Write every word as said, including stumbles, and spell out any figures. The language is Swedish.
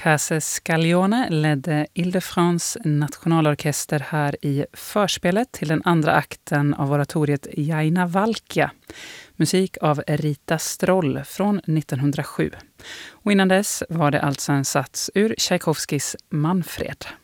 Case Scaglione ledde Ile-de-France nationalorkester här i förspelet till den andra akten av oratoriet Jaina Valkia. Musik av Rita Stroll från nittonhundrasju. Och innan dess var det alltså en sats ur Tchaikovskis Manfred.